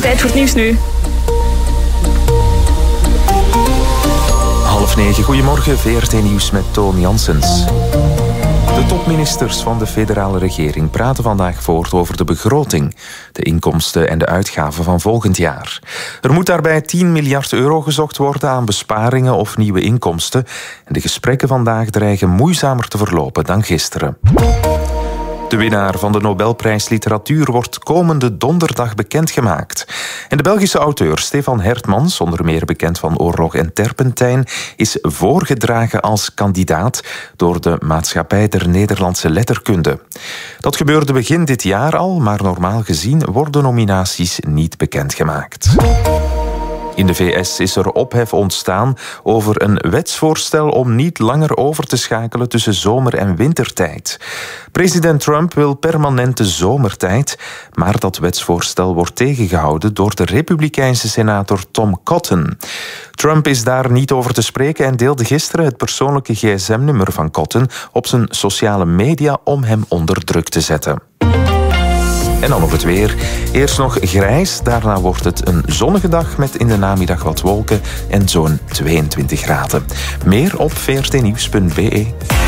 Tijd voor het nieuws nu. 8:30, goedemorgen, VRT Nieuws met Toon Janssens. De topministers van de federale regering praten vandaag voort over de begroting, de inkomsten en de uitgaven van volgend jaar. Er moet daarbij 10 miljard euro gezocht worden aan besparingen of nieuwe inkomsten. En de gesprekken vandaag dreigen moeizamer te verlopen dan gisteren. De winnaar van de Nobelprijs Literatuur wordt komende donderdag bekendgemaakt. En de Belgische auteur Stefan Hertmans, onder meer bekend van Oorlog en Terpentijn, is voorgedragen als kandidaat door de Maatschappij der Nederlandse Letterkunde. Dat gebeurde begin dit jaar al, maar normaal gezien worden nominaties niet bekendgemaakt. In de VS is er ophef ontstaan over een wetsvoorstel om niet langer over te schakelen tussen zomer- en wintertijd. President Trump wil permanente zomertijd, maar dat wetsvoorstel wordt tegengehouden door de Republikeinse senator Tom Cotton. Trump is daar niet over te spreken en deelde gisteren het persoonlijke gsm-nummer van Cotton op zijn sociale media om hem onder druk te zetten. En dan nog het weer. Eerst nog grijs, daarna wordt het een zonnige dag met in de namiddag wat wolken en zo'n 22 graden. Meer op vrtnieuws.be.